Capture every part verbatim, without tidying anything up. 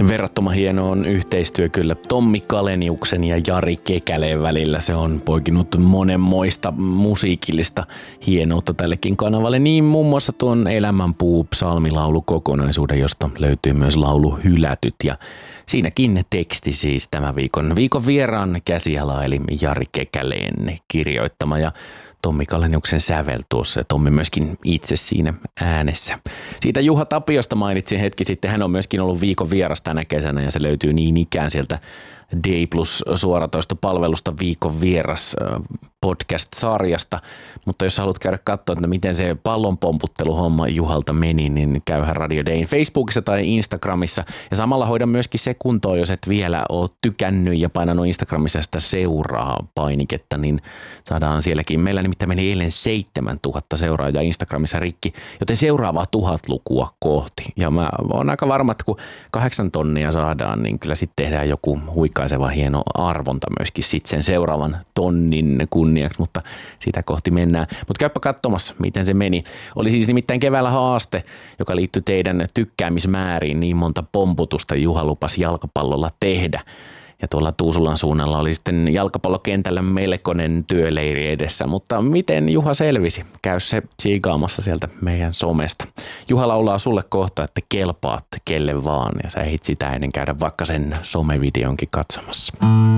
Verrattoman hieno on yhteistyö kyllä Tommi Kaleniuksen ja Jari Kekäleen välillä. Se on poikinut monenmoista musiikillista hienoutta tällekin kanavalle. Niin muun muassa tuon Elämänpuu psalmilaulukokonaisuuden, josta löytyy myös laulu Hylätyt. Ja siinäkin teksti siis tämä viikon, viikon vieraan käsiala eli Jari Kekäleen kirjoittama ja Tommi Kaleniuksen sävel tuossa ja Tommi myöskin itse siinä äänessä. Siitä Juha Tapiosta mainitsin hetki sitten. Hän on myöskin ollut viikon vieras tänä kesänä ja se löytyy niin ikään sieltä D Plus suoratoistopalvelusta Viikon vieras podcast-sarjasta. Mutta jos haluat käydä katsoa, että miten se pallonpomputteluhomma Juhalta meni, niin käyhän Radio Dayn Facebookissa tai Instagramissa. Ja samalla hoida myöskin se kuntoon, jos et vielä ole tykännyt ja painanut Instagramissa sitä seuraa painiketta, niin saadaan sielläkin. Meillä nimittäin meni eilen seitsemäntuhatta seuraajaa Instagramissa rikki, joten seuraavaa tuhat lukua kohti. Ja mä oon aika varma, että kun kahdeksan tonnia saadaan, niin kyllä sitten tehdään joku huikaiseva hieno arvonta myöskin sitten sen seuraavan tonnin kunniaksi, mutta sitä kohti mennään. Mutta käypä katsomassa, miten se meni. Oli siis nimittäin keväällä haaste, joka liittyi teidän tykkäämismääriin. Niin monta pomputusta Juha lupasi jalkapallolla tehdä. Ja tuolla Tuusulan suunnalla oli sitten jalkapallokentällä melkoinen työleiri edessä, mutta miten Juha selvisi? Käy se tsiikaamassa sieltä meidän somesta. Juha laulaa sulle kohta, että kelpaat kelle vaan ja sä ehdit sitä ennen käydä vaikka sen somevideonkin katsomassa.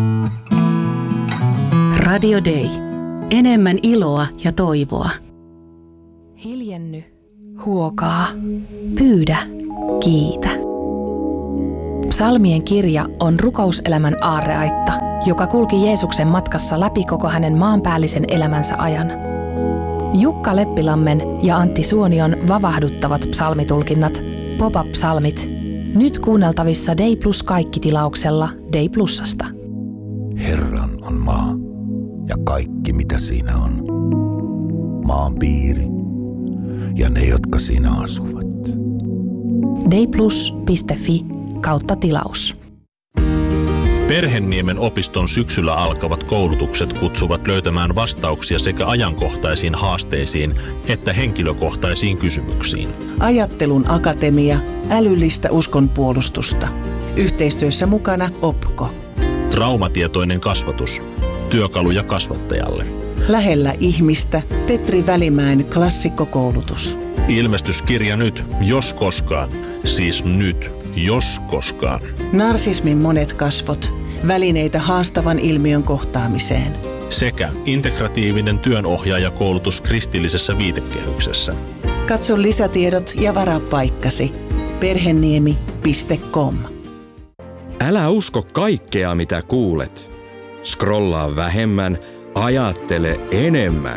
Radio Day. Enemmän iloa ja toivoa. Hiljenny, huokaa, pyydä, kiitä. Psalmien kirja on rukouselämän aarreaitta, joka kulki Jeesuksen matkassa läpi koko hänen maanpäällisen elämänsä ajan. Jukka Leppilammen ja Antti Suonion vavahduttavat psalmitulkinnat, Pop-up-psalmit, nyt kuunneltavissa Day Plus kaikki-tilauksella Day Plusasta. Herran on maa ja kaikki mitä siinä on, maan piiri ja ne, jotka siinä asuvat. dayplus piste fi kautta tilaus. Perhenniemen opiston syksyllä alkavat koulutukset kutsuvat löytämään vastauksia sekä ajankohtaisiin haasteisiin että henkilökohtaisiin kysymyksiin. Ajattelun akatemia, älyllistä uskonpuolustusta. Yhteistyössä mukana Opko. Traumatietoinen kasvatus. Työkaluja kasvattajalle. Lähellä ihmistä Petri Välimäen klassikkokoulutus. Ilmestyskirja nyt, jos koskaan. Siis nyt, jos koskaan. Narsismin monet kasvot. Välineitä haastavan ilmiön kohtaamiseen. Sekä integratiivinen työnohjaajakoulutus kristillisessä viitekehyksessä. Katso lisätiedot ja varaa paikkasi. perheniemi piste com. Älä usko kaikkea, mitä kuulet. Scrollaa vähemmän, ajattele enemmän.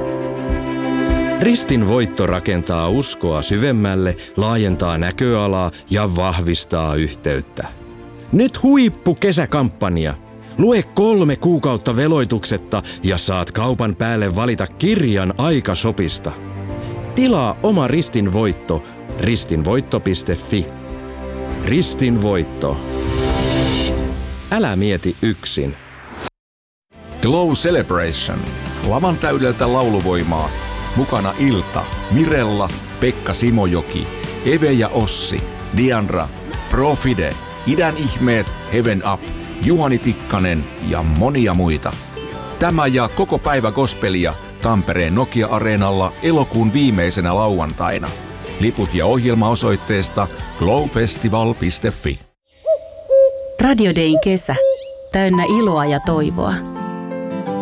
Ristin voitto rakentaa uskoa syvemmälle, laajentaa näköalaa ja vahvistaa yhteyttä. Nyt huippu kesäkampanja. Lue kolme kuukautta veloituksetta ja saat kaupan päälle valita kirjan aikasopista. Tilaa oma Ristin voitto ristinvoitto piste fi. Ristin voitto. Älä mieti yksin. Glow Celebration. Lavan täydeltä lauluvoimaa. Mukana Ilta, Mirella, Pekka Simojoki, Eve ja Ossi, Diandra, Profide, Idän ihmeet, Heaven Up, Juhani Tikkanen ja monia muita. Tämä ja koko päivä gospelia Tampereen Nokia-areenalla elokuun viimeisenä lauantaina. Liput ja ohjelma osoitteesta glowfestival piste fi. Radio Dayn kesä. Täynnä iloa ja toivoa.